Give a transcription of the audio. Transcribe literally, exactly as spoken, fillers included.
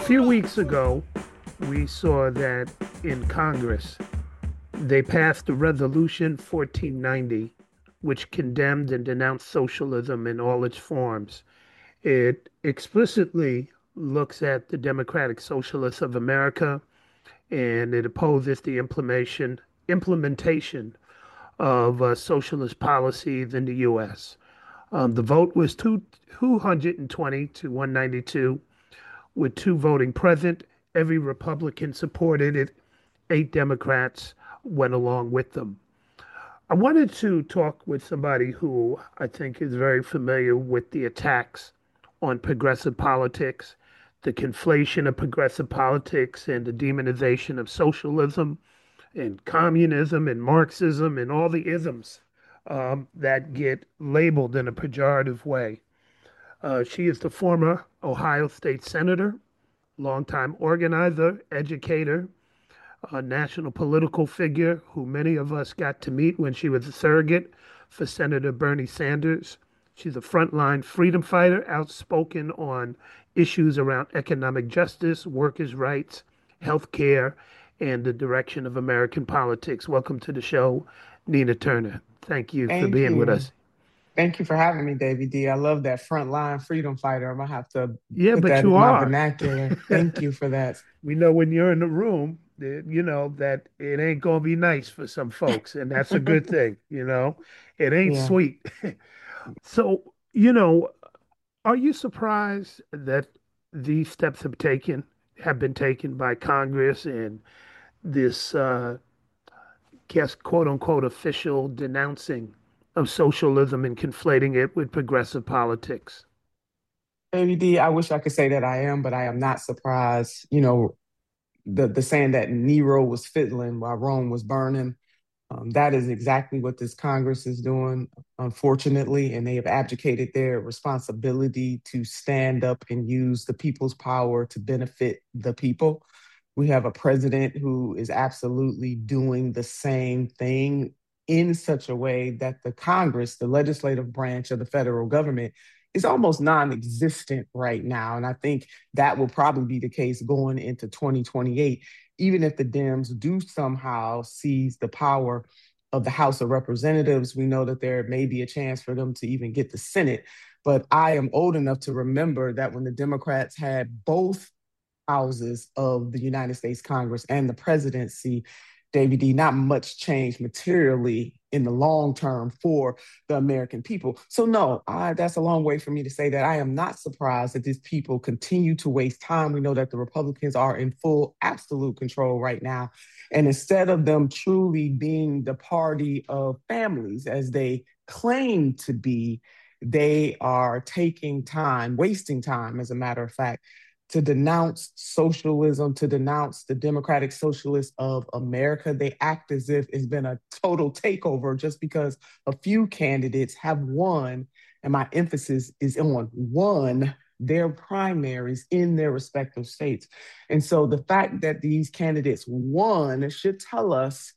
few weeks ago, we saw that in Congress, they passed the Resolution fourteen ninety, which condemned and denounced socialism in all its forms. It explicitly looks at the Democratic Socialists of America and it opposes the implementation implementation of uh, socialist policies in the U S. Um, the vote was two, 220 to one ninety-two, with two voting present. Every Republican supported it. Eight Democrats went along with them. I wanted to talk with somebody who I think is very familiar with the attacks on progressive politics, the conflation of progressive politics and the demonization of socialism and communism and Marxism and all the isms um, that get labeled in a pejorative way. Uh, she is the former Ohio State Senator, longtime organizer, educator, a national political figure who many of us got to meet when she was a surrogate for Senator Bernie Sanders. She's a frontline freedom fighter, outspoken on issues around economic justice, workers' rights, health care, and the direction of American politics. Welcome to the show, Nina Turner. Thank you for Thank being with you. us. Thank you for having me, David D. I love that frontline freedom fighter. I'm gonna have to Yeah, put but that you in my are. vernacular. Thank you for that. We know when you're in the room, that, you know, that it ain't gonna be nice for some folks, and that's a good thing, you know. It ain't Yeah. sweet. So, you know, are you surprised that these steps have taken have been taken by Congress and this uh guess quote unquote official denouncing of socialism and conflating it with progressive politics? David D, I wish I could say that I am, but I am not surprised. You know, the the saying that Nero was fiddling while Rome was burning. Um, that is exactly what this Congress is doing, unfortunately, and they have abdicated their responsibility to stand up and use the people's power to benefit the people. We have a president who is absolutely doing the same thing in such a way that the Congress, the legislative branch of the federal government, is almost non existent right now. And I think that will probably be the case going into twenty twenty-eight, even if the Dems do somehow seize the power of the House of Representatives. We know that there may be a chance for them to even get the Senate. But I am old enough to remember that when the Democrats had both houses of the United States Congress and the presidency, David D, not much changed materially in the long term for the American people. So, no, I, that's a long way for me to say that I am not surprised that these people continue to waste time. We know that the Republicans are in full, absolute control right now. And instead of them truly being the party of families, as they claim to be, they are taking time, wasting time, as a matter of fact, to denounce socialism, to denounce the Democratic Socialists of America. They act as if it's been a total takeover just because a few candidates have won, and my emphasis is on won their primaries in their respective states. And so the fact that these candidates won should tell us